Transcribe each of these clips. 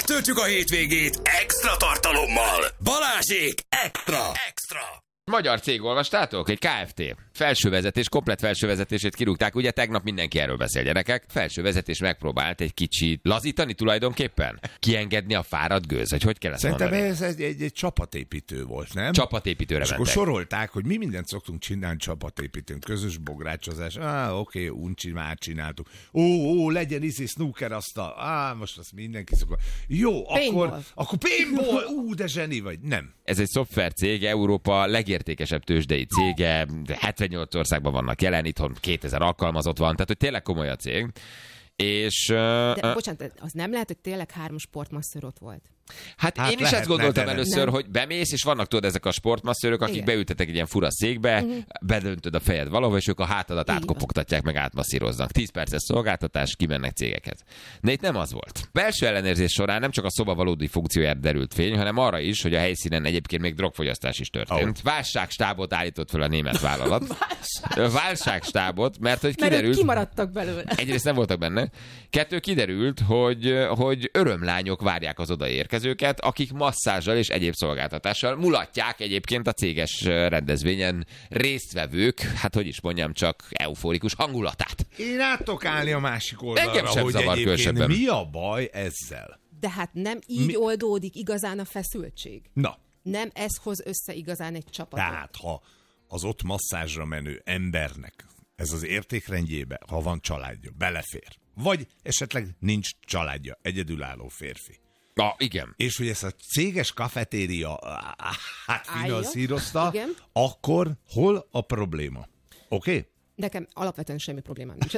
Megtöltjük a hétvégét extra tartalommal. Balázsék extra! Magyar cég, olvastátok? Egy Kft. Felsővezetés, komplett felsővezetését kirúgták. Ugye tegnap mindenki erről beszél, gyerekek. Felsővezetés megpróbált egy kicsit lazítani tulajdonképpen. Kiengedni a fáradt gőz, hogy kell ezt Szerintem mondani? ez egy csapatépítő volt, nem? Csapatépítőre és mentek. akkor sorolták, hogy mi mindent szoktunk csinálni csapatépítőn. Közös bográcsozás. Oké, uncsi, már csináltuk. Legyen snooker asztal. Most azt mindenki szokva. Jó, akkor paintball. De zseni vagy. Nem. Ez egy szoftvercég, Európa legértékesebb tőzsdei cége, 78 országban vannak jelen, itthon 2000 alkalmazott van, tehát hogy tényleg komoly a cég. És... De bocsánat, az nem lehet, hogy tényleg 3 sportmasször ott volt? Hát én is ezt gondoltam először, nem. hogy bemész, és vannak tudod ezek a sportmasszörök, akik beültetek egy ilyen fura székbe, bedöntöd a fejed valahol, és ők a hátadat átkopogtatják, meg átmasszíroznak. 10 perces szolgáltatás, kimennek cégeket. De itt nem az volt. Belső ellenőrzés során nem csak a szoba valódi funkciójára derült fény, hanem arra is, hogy a helyszínen egyébként még drogfogyasztás is történt. Válságstábot állított fel a német vállalat. Válságstábot, mert hogy kiderült... Mert kimaradtak belőle. Egyrészt nem voltak benne. 2, kiderült, hogy örömlányok várják az odaérkezőket, akik masszázsal és egyéb szolgáltatással mulatják egyébként a céges rendezvényen résztvevők, hát hogy is mondjam, csak euforikus hangulatát. Én át tudok állni a másik oldalra, Engem sem hogy zavar egyébként különösebben. mi a baj ezzel? De hát nem így oldódik igazán a feszültség. Na, Nem ez hoz össze igazán egy csapatot. tehát ha az ott masszázsra menő embernek ez az értékrendjébe, ha van családja, belefér. Vagy esetleg nincs családja, egyedülálló férfi. Igen. És hogy ezt a céges kafetéria finanszírozta, Igen. akkor hol a probléma? Oké? Nekem alapvetően semmi problémám nincs.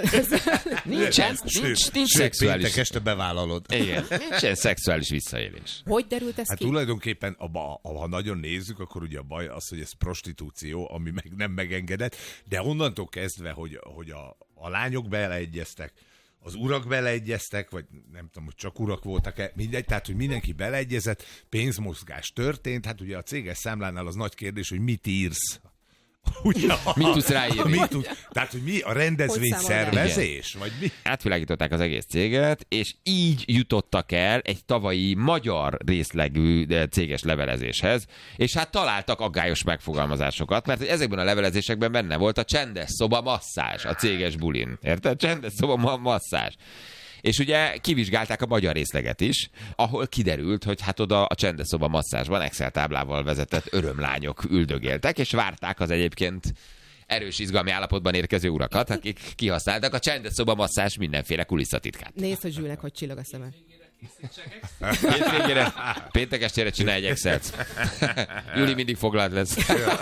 Nincs szexuális. Péntek este bevállalod. Igen, nincsen szexuális visszaélés. Hogy derült ez Hát ki? tulajdonképpen, ha nagyon nézzük, akkor ugye a baj az, hogy ez prostitúció, ami meg nem megengedett, de onnantól kezdve, hogy a lányok beleegyeztek, az urak beleegyeztek, vagy nem tudom, hogy csak urak voltak-e, mindegy, tehát, hogy mindenki beleegyezett, pénzmozgás történt, hát ugye a céges számlánál az nagy kérdés, hogy mit írsz. Ugye, Mit tudsz ráírni? Tehát, hogy mi a rendezvény szervezés? Vagy mi? Átvilágították az egész céget, és így jutottak el egy tavalyi magyar részlegű céges levelezéshez, és hát találtak aggályos megfogalmazásokat, mert ezekben a levelezésekben benne volt a csendes szoba masszázs a céges bulin. Érted? Csendes szoba masszázs. És ugye kivizsgálták a magyar részleget is, ahol kiderült, hogy hát oda a csendes szoba masszázsban Excel táblával vezetett örömlányok üldögéltek, és várták az egyébként erős izgalmi állapotban érkező urakat, akik kihasználtak a csendes szoba masszázs mindenféle kulisszatitkát. Nézd, hogy Zsülnek hogy csillog a szeme. Hétvégére, péntek estére csinálj egy Excel-t. Júli mindig foglalt lesz.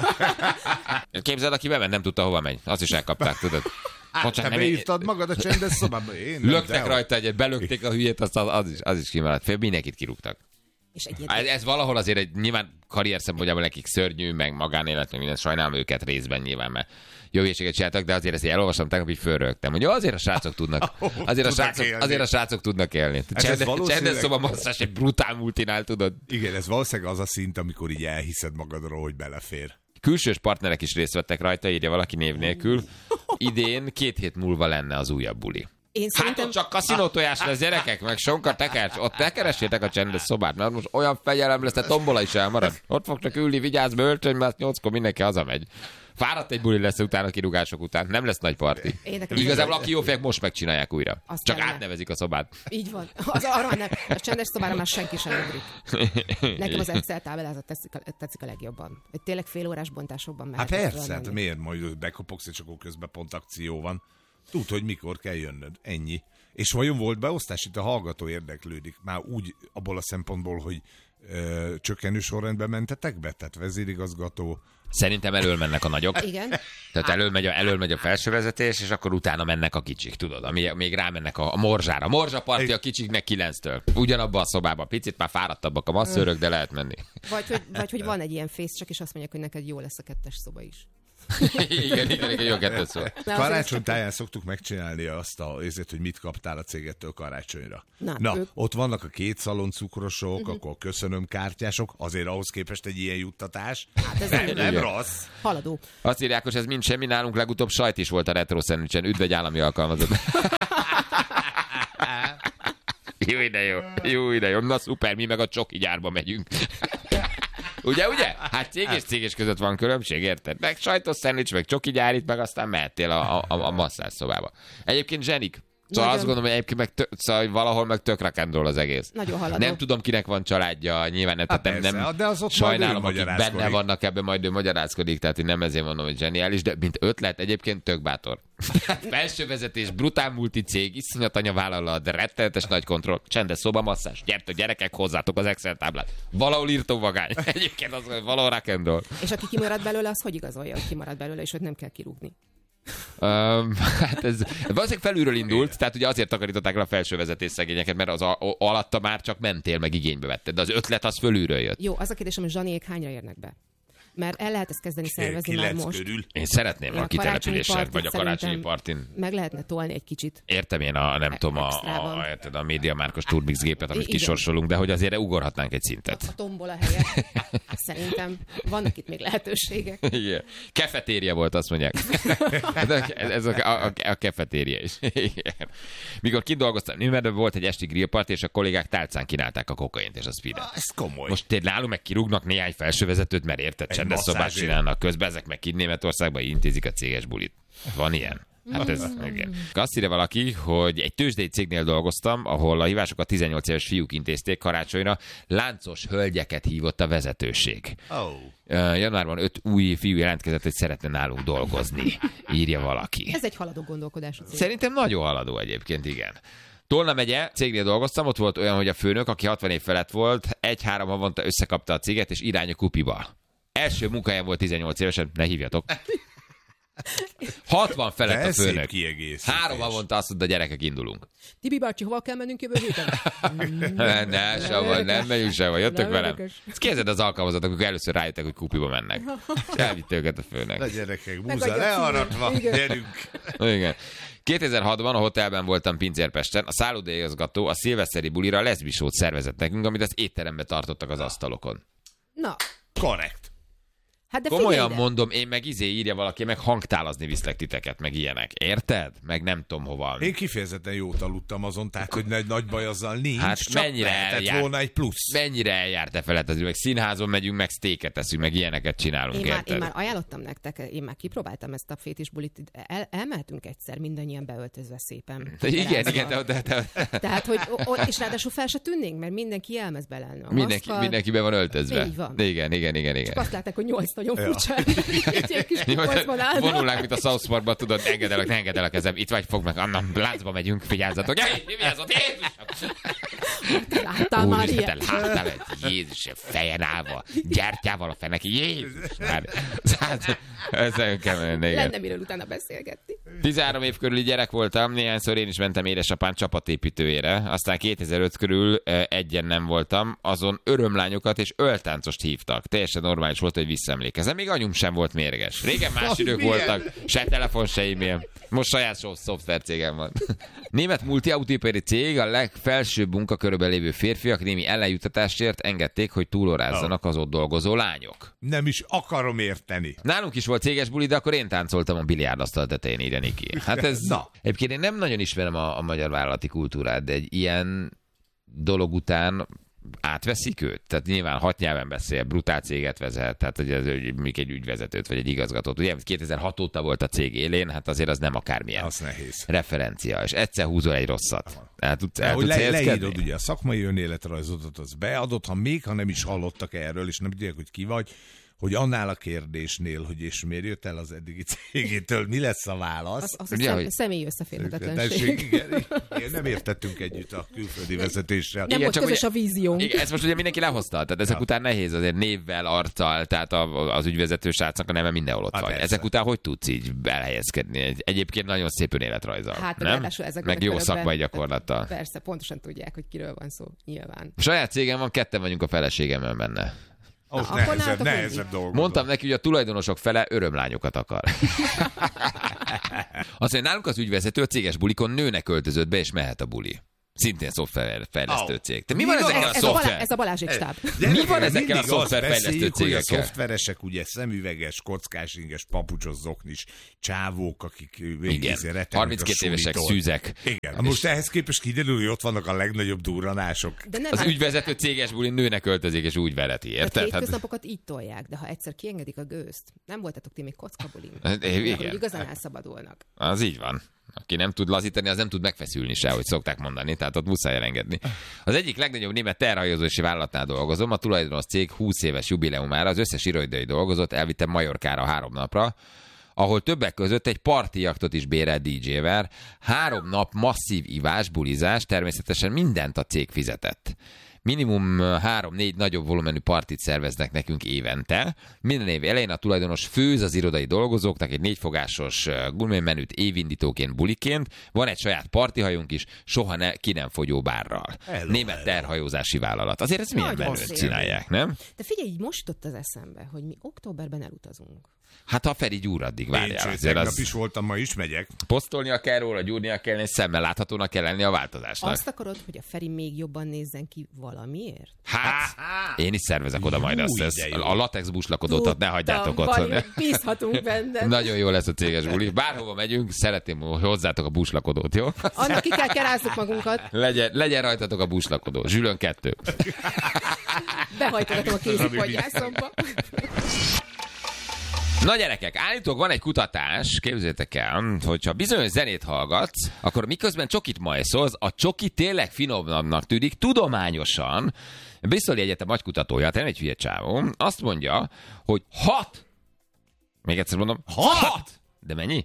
Képzeld, aki bement, nem tudta, hova megy. Azt is elkapták, tudod. Te beírtad magad a csendes szobába? Én nem, löktek rajta egyet, belökték a hülyét, az is kimaradt. Mindenkit kirúgtak. És egyébként... Ez valahol azért nyilván karrier szempontjából nekik szörnyű, meg magánélet, meg minden, sajnálom őket részben nyilván, mert jó hülyeséget csináltak, de azért ezt elolvastam, tegnap így fölrögtem, hogy azért a srácok tudnak, azért a srácok tudnak élni. Csendes szoba masszás egy brutál multinál, tudod. Igen, ez valószínűleg az a szint, amikor így elhiszed magadról, hogy belefér. Külsős partnerek is részt vettek rajta, írja valaki név nélkül. Idén 2 hét múlva lenne az újabb buli. Hát ott csak kaszinótojás lesz, gyerekek, meg sonka tekercs, ott ne keressétek a csendes szobát, mert most olyan fegyelem lesz, a tombola is elmarad. Ott fog csak ülni, vigyázz, öltönybe, mert 8-kor mindenki hazamegy. Fáradt egy buli lesz utána, kirúgások után, nem lesz nagy parti. Igazából aki jó fejek, most megcsinálják újra. Azt csak kellene. átnevezik a szobát. Így van. Arra nem. A csendes szobára már senki sem ugrik. Nekem az Excel táblázat tetszik a legjobban. Egy tényleg félórás bontásokban mehet. Hát persze, hát miért majd bekopogsz, és akkor közben pont akció van. Tud, hogy mikor kell jönnöd. Ennyi. És vajon volt beosztás? Itt a hallgató érdeklődik. Már úgy abból a szempontból, hogy csökkenő sorrendben mentetek be? Tehát vezérigazgató... Szerintem elől mennek a nagyok. Igen. Tehát elől megy a felsővezetés, és akkor utána mennek a kicsik, tudod, ami még rámennek a morzsára. A morzsaparti a kicsiknek 9-től. Ugyanabban a szobában. Picit már fáradtabbak a masszőrök, de lehet menni. Vagy hogy van egy ilyen fészcsek, és azt mondják, hogy neked jó lesz a 2-es szoba is. igen, jó 2 szó. Karácsonytáján szoktuk megcsinálni azt azért, hogy mit kaptál a cégettől karácsonyra. Na ott vannak a 2 szalon cukrosok, akkor köszönöm kártyások, azért ahhoz képest egy ilyen juttatás. Hát ez nem rossz. Haladó. Azt írják, hogy ez mind semmi, nálunk legutóbb sajt is volt a retro szendvicsen. Üdv egy állami alkalmazott. Jó, de jó. Na szuper, mi meg a csoki gyárba megyünk. Ugye? Hát cég és között van különbség, érted? Meg sajtos szendvics, meg csoki gyár itt, meg aztán mehettél a masszás szobába. Egyébként zsenik. Szóval azt gondolom, hogy egyébként szóval valahol meg tök rock and roll az egész. Nagyon haladó. Nem tudom, kinek van családja, nyilván nem, persze, de az ott sajnálom, majd akik benne vannak ebben, majd ő magyarázkodik, tehát én nem ezért mondom, hogy zseniális, de mint ötlet egyébként tök bátor. Felsővezetés, brutál multicég, iszonyat anyavállalat, rettenetes nagy kontroll, csendes szoba, masszás. Gyertek, gyerekek, hozzátok az Excel táblát. Valahol írtó vagány. Egyébként az, hogy valahol rock and roll. És aki kimarad belőle, az hogy igazolja, hogy kimarad belőle, és hogy nem kell kirúgni? Hát ez valószínűleg felülről indult, tehát ugye azért takarították el a felsővezetés szegényeket, mert az alatta már csak mentél, meg igénybe vetted, de az ötlet az fölülről jött. Jó, az a kérdésem, hogy Zsaniék hányra érnek be? Mert el lehet ezt kezdeni szervezni már most. Körül. Én szeretném Én a kitelepülésen, vagy a karácsonyi partin. Meg lehetne tolni egy kicsit. Értem én a médiamárkos Turbix gépet, amit Igen. kisorsolunk, de hogy azért ugorhatnánk egy szintet. A tombola helyett. Szerintem vannak itt még lehetőségek. Igen. Kefetéria volt, azt mondják. Ez a kefetéria is. Igen. Mikor kidolgoztam, mert volt egy esti grillparty, és a kollégák tálcán kínálták a kokaint és a speedet. Ez komoly. Most tényleg nálunk meg kirúgnak néhány felsővezetőt, mert érted, csendes szobát masszázsért. csinálnak közben, ezek meg itt Németországban intézik a céges bulit. Van ilyen? Hát ez, igen. Azt írja valaki, hogy egy tőzsdei cégnél dolgoztam, ahol a hívásokat 18 éves fiúk intézték karácsonyra, láncos hölgyeket hívott a vezetőség. Oh. Januárban 5 új fiú jelentkezett, hogy szeretne nálunk dolgozni, írja valaki. Ez egy haladó gondolkodású cég. Szerintem nagyon haladó egyébként, igen. Tolna megye, cégnél dolgoztam, ott volt olyan, hogy a főnök, aki 60 év felett volt, 1-3 havonta összekapta a céget, és irány a kupiba. Első munkáján volt 18 évesen, ne hívjatok. 60 felett a főnök. Kiegészítés. 3 havonta azt mondta, gyerekek, indulunk. Tibi bácsi, hova kell mennünk jövő héten? Ne, sehova, nem megyünk sehova, jöttök Nem velem. érdekes. Ezt kérdezed az alkalmazottak, amikor először rájöttek, hogy kupiba mennek. És elvitte őket a főnök. A gyerekek, búza Megadja a learatva, címet. Igen. gyerünk. Igen. 2006-ban a hotelben voltam Pincérpesten, a szállodai-igazgató a szilveszteri bulira leszbisót szervezett nekünk, amit az étteremben tartottak az asztalokon. Na, Korrekt. hát de Komolyan figyelj ide. mondom, én meg írja valaki, meg hangtálazni viszlek titeket, meg ilyenek. Érted? Meg nem tudom hova. Én kifejezetten jót aludtam azon, tehát hogy nagy baj azzal nincs, Hát csak mennyire lehetett eljárt? volna egy plusz. Mennyire eljárt te feletezni, meg színházon megyünk, meg sztéket teszünk, meg ilyeneket csinálunk, Én érted? már ajánlottam nektek, én már kipróbáltam ezt a fétisbulit, elmehetünk egyszer mindannyian beöltözve szépen. Igen, de Tehát, hogy és ráadásul fel se tűnnénk, mert mindenki elmez belelni. mindenki be van öltözve. Így van. Igen. Csak azt látták, hogy 8 nagyon furcsa. Egy kis kupacban állnak. Vonulnánk, mint a South Parkban, tudod, ne engedd el a kezem, itt vagy, fogd meg, Anna, láncba megyünk, figyelzatok. Vigyázzatok, Jézusom! Láttál már Úristen, ilyet? te láttál egy Jézus, fejen állva, gyertyával a fenek, Jézus már. Ez nagyon kemény, igen. Lenne miről utána beszélgetni. 13 év körüli gyerek voltam, néhányszor én is mentem édesapám csapatépítőjére, aztán 2005 körül egyen nem voltam, azon örömlányokat és öltáncost hívtak. Teljesen normális volt, hogy visszaemlékezem, még anyum sem volt mérges. Régen más idők voltak, se telefon, se e-mail. Most saját szoftvercégem van. Német multiautóipari cég, a legfelsőbb munkakörben lévő férfiak némi ellenjutatásért engedték, hogy túlórázzanak az ott dolgozó lányok. Nem is akarom érteni. Nálunk is volt céges buli, de akkor én táncoltam a biliárdasztal tetején, írja Niki. Hát ez... Na. Egyébként én nem nagyon ismerem a magyar vállalati kultúrát, de egy ilyen dolog átveszik őt? Tehát nyilván 6 nyelven beszél, brutál céget vezet, tehát hogy ez még egy ügyvezetőt vagy egy igazgatót. Ugye 2006 óta volt a cég élén, hát azért az nem akármilyen Az nehéz. referencia, és egyszer húzol egy rosszat. El tudsz Hogy helyezkedni? leírod ugye a szakmai önéletrajzodat, az beadott, ha nem is hallottak erről, és nem tudják, hogy ki vagy, hogy annál a kérdésnél, hogy és miért jött el az eddigi cégétől, mi lesz a válasz? Az Ugye, hogy- személyi összeférhetetlenség. Igen, nem értettünk együtt a külföldi vezetéssel. Nem volt csak közös ugye- a víziónk. Igen, ezt most ugye mindenki lehozta, tehát ezek után nehéz azért névvel, arccal, tehát az ügyvezető srácnak a neve mindenhol ott Hát van. persze. Ezek után hogy tudsz így elhelyezkedni? Egyébként nagyon szép önéletrajzzal, Hát, nem? ráadásul ezekben Meg a jó körökben- szakmai gyakorlattal. Persze, pontosan tudják, hogy kiről van szó, nyilván. Saját cégem van, 2 vagyunk a feleségemmel benne. Ahhoz Na, akkor nálatok nehezebb mindig. dolgok. Mondtam neki, hogy a tulajdonosok fele örömlányokat akar. Azt mondja, nálunk az ügyvezető a céges bulikon nőnek öltözött be, és mehet a buli. szintén szoftverfejlesztő cég. De mi van ezekkel a szoftver? Ez a Balázsék stáb. Mi van ezekkel a szoftverfejlesztő cégekkel? A szoftveresek ugye szemüveges, kockásinges, papucsos, zoknis csávók, akik igen. 32 évesek, szűzek. Igen. Most ehhez képest kiderül, hogy ott vannak a legnagyobb durranások. Az ügyvezető céges bulin nőnek költözik, és úgy vereti, érted? A hétköznapokat így tolják, de ha egyszer kiengedik a gőzt, nem voltatok ti még kockabulin. Igen. Igazán elszabadulnak. Az így van. Aki nem tud lazítani, az nem tud megfeszülni se, hogy szokták mondani, tehát ott muszáj elengedni. Az egyik legnagyobb német terhajózási vállalatnál dolgozom, a tulajdonos cég 20 éves jubileumára az összes irodai dolgozott elvittem Majorkára 3 napra, ahol többek között egy parti jaktot is bérelt DJ-vel, 3 nap masszív ivás, bulizás, természetesen mindent a cég fizetett. Minimum 3-4 nagyobb volumenű partit szerveznek nekünk évente. Minden év elején a tulajdonos főz az irodai dolgozóknak egy 4 fogásos gurmémenüt évindítóként, buliként. Van egy saját partihajunk is, soha ki nem fogyó bárral. Német terhajózási vállalat. Azért ezt milyen menőt csinálják, nem? De figyelj, így most jutott az eszembe, hogy mi októberben elutazunk. Hát ha Feri gyúr, addig várjál. Én tegnap is voltam, ma is megyek. Posztolnia kell róla, gyúrnia kell, és szemmel láthatónak kell lenni a változásnak. Azt akarod, hogy a Feri még jobban nézzen ki valamiért? Hát, én is szervezek oda majd azt. A latex buslakodót ne hagyjátok otthon. Bízhatunk benne. Nagyon jó lesz a céges buli. Bárhova megyünk, szeretném, hogy hozzátok a buslakodót, jó? Annak ki kell kerázzuk magunkat. Legyen rajtatok a buslakodó. Zsülön 2. Behajtogatom a kézipogyászomba. Na gyerekek, állítólag van egy kutatás, képzeljétek el, hogyha bizonyos zenét hallgatsz, akkor miközben csokit majszolsz, a csoki tényleg finomabbnak tűnik tudományosan. Bristoli Egyetem agykutatója, nem egy hülye csávó, azt mondja, hogy 6, még egyszer mondom, 6! De mennyi?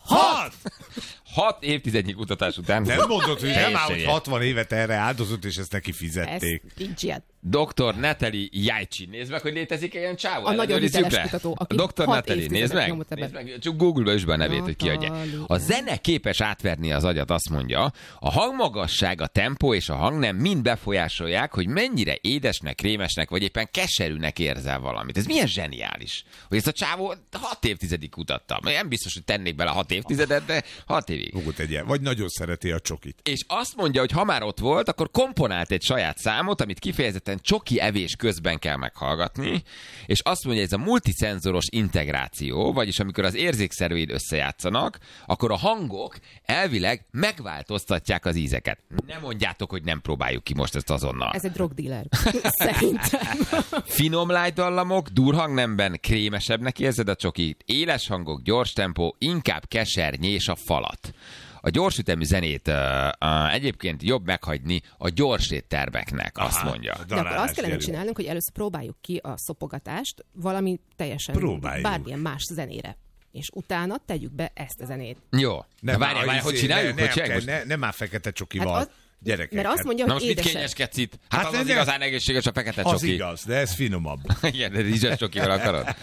6 évtizednyi kutatás után. Nem mondod, hogy nem áll, hogy 60 évet erre áldozott, és ezt neki fizették. Nincs ilyen. Dr. Natalie Jajcsi. Nézd meg, hogy létezik ilyen csávó. A nagyon hiteles kutató, aki Dr. Natalie, nézd meg. Csak Google-ba is be a nevét, hogy kiadja. A zene képes átverni az agyat, azt mondja. A hangmagasság, a tempó és a hangnem mind befolyásolják, hogy mennyire édesnek, krémesnek, vagy éppen keserűnek érzel valamit. Ez milyen zseniális, hogy ezt a csávó 6 évtizedig kutatta. Nem biztos, hogy tennék bele 6 évtizedet, de 6 évig. Vagy nagyon szereti a csokit. És azt mondja, hogy ha már ott volt, akkor komponált egy saját számot, amit kifejezetten csoki evés közben kell meghallgatni, és azt mondja, ez a multiszenzoros integráció, vagyis amikor az érzékszerveid összejátszanak, akkor a hangok elvileg megváltoztatják az ízeket. Nem mondjátok, hogy nem próbáljuk ki most ezt azonnal. Ez egy drogdíler. Szerintem. Finom light dallamok, durhangnemben krémesebbnek érzed a csokit, éles hangok, gyors tempó, inkább kesernyés a falat. A gyorsütemű zenét egyébként jobb meghagyni a gyors éttermeknek, azt mondja. De akkor azt kellene csinálnunk, hogy először próbáljuk ki a szopogatást valami teljesen bármilyen más zenére. És utána tegyük be ezt a zenét. Jó. De várjál, hogy csináljuk? Nem már fekete csokival. Gyerekek. Mert azt mondja, hogy édesebb. Most mit kényeskedsz itt? Hát az igazán egészséges a fekete csoki. Az igaz, de ez finomabb. Igen, de rizses csokival akarod?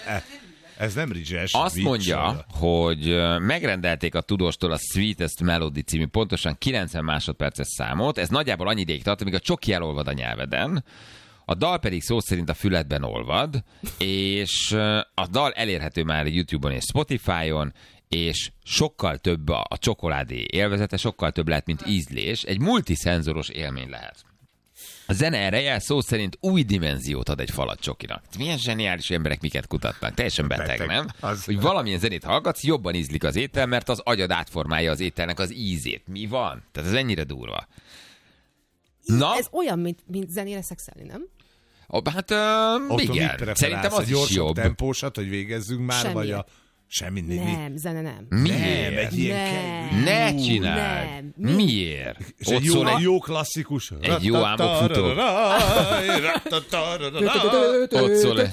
Ez nem rizses. Azt mondja, hogy megrendelték a tudóstól a Sweetest Melody című pontosan 90 másodperces számot. Ez nagyjából annyi ideig tart, amíg a csoki elolvad a nyelveden. A dal pedig szó szerint a füledben olvad, és a dal elérhető már YouTube-on és Spotify-on, és sokkal több a csokoládé élvezete, sokkal több lehet, mint ízlés. Egy multiszenzoros élmény lehet. A zene ereje szó szerint új dimenziót ad egy falat csokinak. Milyen zseniális emberek miket kutatnak. Teljesen beteg, nem? Hogy valamilyen zenét hallgatsz, jobban ízlik az étel, mert az agyad átformálja az ételnek az ízét. Mi van? Tehát ez ennyire durva. Na? Ez olyan, mint zenére szexelni, nem? Hát igen. Szerintem az is jobb. Tempósat, hogy végezzünk már, semmi. Vagy a... Semmi. Nem, zene nem. Miért? Nem, egy ilyen ne csináld. Nem. miért? És egy jó klasszikus. Egy jó álmokfutó. Ott szól.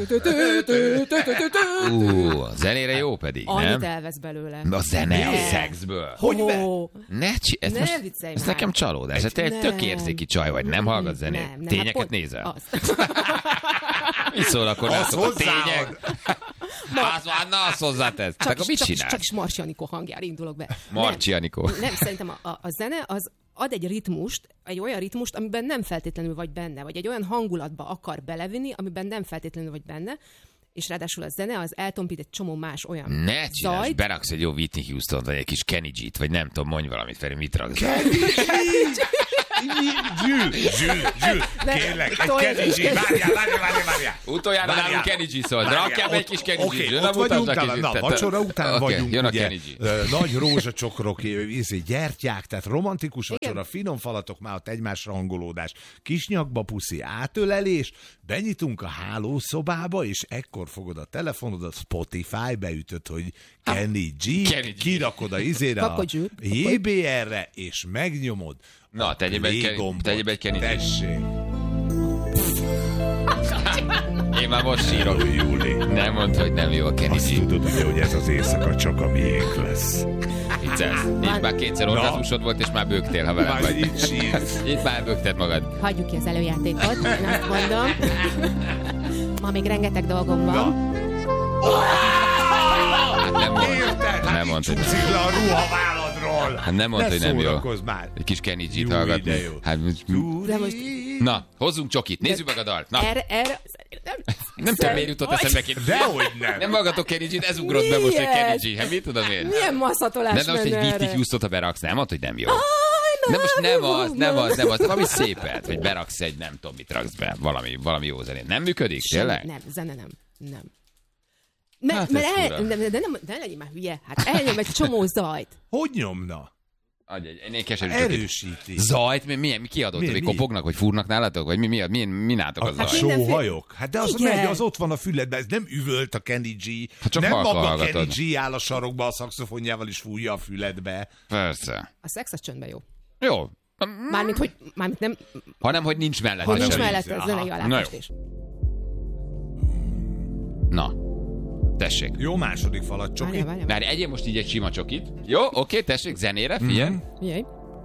Zenére jó pedig, nem? Annyit elvesz belőle. A zene a szexből. Hogyne? Ne viccelj ez nekem csalódás. Te egy tök érzéki csaj vagy, nem hallgat zenét. Tényeket nézel? Mi szól akkor? A tények? Az van, na azt hozzátesz. Csak mit csinálsz? Csak is Marcsi Anikó hangjára indulok be. Marcsi Anikó. Nem, szerintem a zene az ad egy ritmust, egy olyan ritmust, amiben nem feltétlenül vagy benne, vagy egy olyan hangulatba akar belevinni, amiben nem feltétlenül vagy benne, és ráadásul a zene az eltompít egy csomó más olyan ne csinálsz, zajt. beraksz egy jó Whitney Houston, vagy egy kis Kenny G-t, vagy nem tudom, mondj valamit, Feri, mit raksz? Zsül, kérlek, egy Kenny G. Várjál. Utoljára nálunk Kenny G szólt. Rakjál egy kis Kenny G. Ott vagyunk, vacsora után vagyunk, jön a ugye, Kenny G. nagy rózsacsokrok, gyertyák, tehát romantikus vacsora, finom falatok, már ott egymásra hangolódás, kisnyakba puszi, átölelés, benyitunk a hálószobába, és ekkor fogod a telefonodat, Spotify, beütöd, hogy Kenny G, kirakod a izére a JBR-re, és megnyomod. Na, tegyél be egy Kenny G. Tessék. Én már most sírok. Júli. Nem mondd, hogy nem jó a Kenny Azt G. tudod ugye, hogy ez az éjszaka csak a miénk lesz. Viccelsz. Így már kétszer orgazmusod volt, és már bőgtél, ha velem Már vagy. így sírsz. Itt már bőgted magad. Hagyjuk ki az előjátékot, én azt mondom. Ma még rengeteg dolgom van. Hát nem mondd. Érted? Nem mondd, hogy csúszik le a ruhaváladról. Hát nem mondd, hogy nem jó. szórakozz már. Egy kis Kenny G-t Jó, hallgatni. de jó. Hát, De most na, hozzunk csokit, nézzük meg a dalt. Na, erre nem te miért jutott eszembe ki. Dehogy nem. Nem hallgatok Kenny G-t, ez ugrott be most, hogy Kenny G. Hát mit tudom én? milyen masszatolás De most egy menne Beat erre? Houston-t, ha beraksz, nem mondd, hogy nem jó. De most nem az, valami szépet, hogy beraksz egy, nem tudom, mit raksz be, valami jó zenét. Nem működik, tényleg? Nem, zene nem. Hát Mert ez fura. ne legyél már hülye. Hát elnyom egy csomó zajt. Hogy nyomna? Adj egy keserű csokit. Erősíti. Zajt? Mi kiadott? Mi? Hogy kopognak, vagy fúrnak nálatok? Vagy mi nálatok a A zajt? sóhajok? Hát de az Igen. megy, az ott van a füledben, ez nem üvölt a Kenny G. Hát csak nem halkan maga hallgatod. Kenny G áll a sarokba a szaxofonjával is fújja a füledbe. Persze. A szex az csöndben jó. Jó. Mármint nem, Hanem, hogy nincs mellett. hogy nincs semmi. mellett a zenei aláfestés. Na, tessék. Jó második falat, Csoki. Várjál. Várj, egyél most így egy sima csokit. Jó, oké, tessék, zenére, figyelj. Figyelj.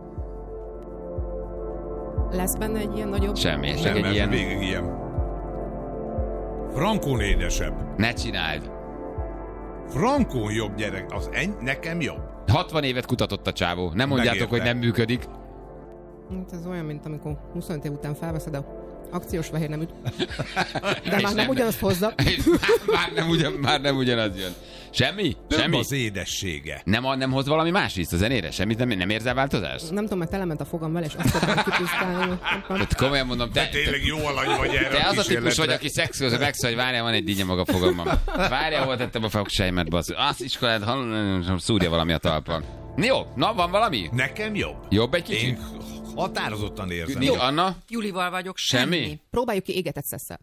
Lesz benne egy ilyen nagyobb... Semmi, csak Nem, egy ez ilyen... végig ilyen. Frankón édesebb. Ne csináld. Frankón jobb gyerek, az nekem jobb. 60 évet kutatott a csávó. Nem mondjátok, Megérte. hogy nem működik. Hát ez olyan, mint amikor 25 év után felveszed a akciós fehér neműt. De már nem ugyanazt hozza. Már nem ugyanaz jön. Semmi? Több Semmi? az édessége. Nem hoz valami más ízt a zenére? Semmit nem érzel változást? Nem tudom, mert telement a fogam vele, és azt akarom kitisztálni. Tehát komolyan mondom, te Tényleg jó alany vagy erre az a típus kísérletre. vagy, aki szexuál, megszól, hogy várjál, van egy dinnye maga fogamban. Várjál, hol tettem a fogsejmet, bassz. Azt iskolát, szúrja valami a talpon. Jó, na, van valami? Nekem jobb. Jobb egy kicsit? Én határozottan érzem. Mi, Anna? Julival vagyok, Semmi? Próbáljuk ki égetett szesszel.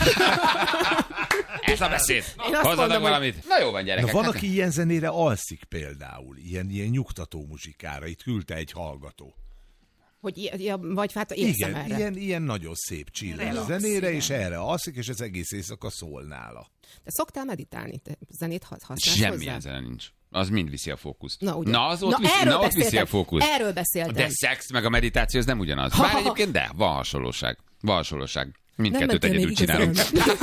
Ez a beszéd. Én azt Hozzanak mondom, valamit. Na jó van, Na gyerekek. van, hát- aki ilyen zenére alszik például, ilyen nyugtató muzsikára. Itt küldte egy hallgató. Hogy vagy hát érzem Igen, erre. ilyen nagyon szép chill Relax, zenére, igen. és erre alszik, és az egész éjszaka szól nála. Te szoktál meditálni? Te zenét használsz Semmilyen hozzá? zene nincs. Az mind viszi a fókuszt. Na, ugye. Na, az ott viszi, erről ott viszi a beszéltem. fókuszt. Erről beszéltem. De szex meg a meditáció, ez nem ugyanaz. Bár egyébként de, van hasonlóság. Van hasonlóság. Mindkettőt mentél még egyedül csinálunk. igazán.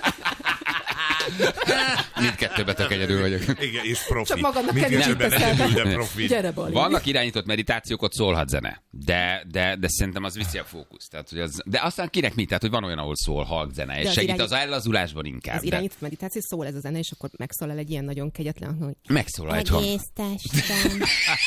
Mindkettőben tök egyedül vagyok. Igen, és profi. Csak magadnak Mindkettőben kedvet egyedül, de profi. Gyere, Bali. Vannak irányított meditációk, ott szólhat zene. De szerintem az viszi a fókuszt. Tehát, hogy de aztán kinek mi? Tehát, hogy van olyan, ahol szól halk zene, és az segít irány- az ellazulásban inkább. Az De irányított meditáció, szól ez a zene, és akkor megszólal egy ilyen nagyon kegyetlen, hogy megszólal egy hang. egész testem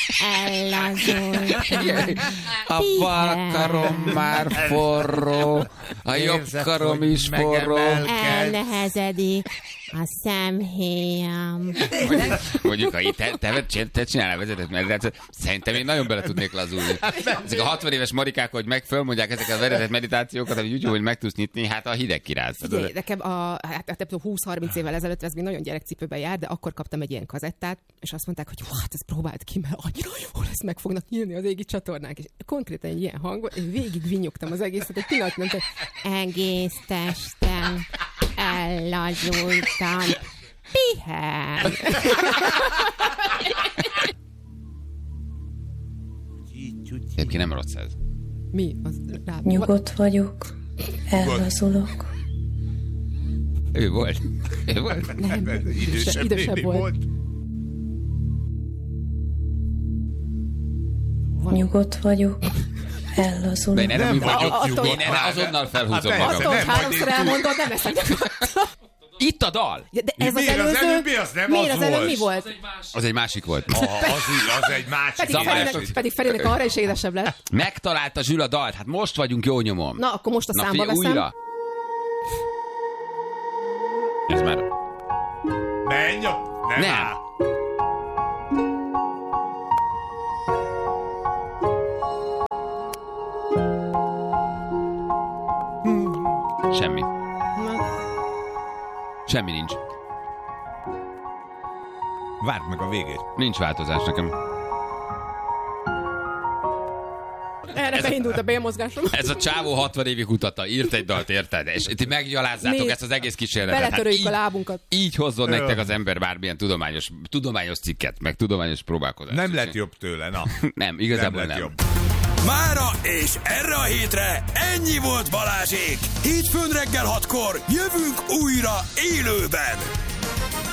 ellazult. A bal karom már forró, a jobb Érzed, karom hogy is forró. Elnehezedik a szemhéjam. Mondjuk, ha te csinálnál vezetett meditációt, szerintem én nagyon bele tudnék lazulni. Ezek a 60 éves marikák, hogy fölmondják ezeket a vezetett meditációkat, amit úgy, hogy meg tudsz nyitni, hát a hideg kiráz. Figyelj, nekem 20-30 évvel ezelőtt ez még nagyon gyerekcipőben jár, de akkor kaptam egy ilyen kazettát, és azt mondták, hogy hát ezt próbáld ki, mert annyira jó lesz, meg fognak nyílni az égi csatornák. És konkrétan egy ilyen hangot, és végig vinyogtam az egészet, egy pillanat nem egész testem ellazultam. Pihen! Egyébként nem rossz ez. Mi? Az rá... Nyugodt vagyok, ellazulok. Ő volt. Ő volt. Nem, Idősebb néni volt. Nyugodt vagyok, De ellazulok. én erre Nem mi vagyok vagyok nyugodt. nyugodt. Én erre azonnal felhúzom Hát magam. persze, Attól, hogy nem vagy háromszor én túl. elmondod, nem eszek. Itt a dal. De ez az Miért az előző... előbbi, az nem Miért az az előbb volt? mi volt? Az egy másik volt. Az egy másik. Pedig Ferinek arra is édesebb lett. Megtalálta Zsül a dalt, hát most vagyunk jó nyomon. Na, akkor most a számba figyelj, veszem. újra. Ez már... Menj! Nem. Semmi. Semmi nincs. Várd meg a végét. Nincs változás nekem. Erre beindult a bélmozgásom. Ez a csávó 60 évig kutatta, írt egy dalt, érted? És ti meggyalázzátok Nézd, ezt az egész kísérletet. beletörőjük a lábunkat. Így hozzon nektek az ember bármilyen tudományos cikket, meg tudományos próbálkozást. Nem lett jobb tőle, na. Nem, igazából lett nem. jobb. Mára és erre a hétre ennyi volt Balázsék. Hétfőn reggel 6-kor jövünk újra élőben.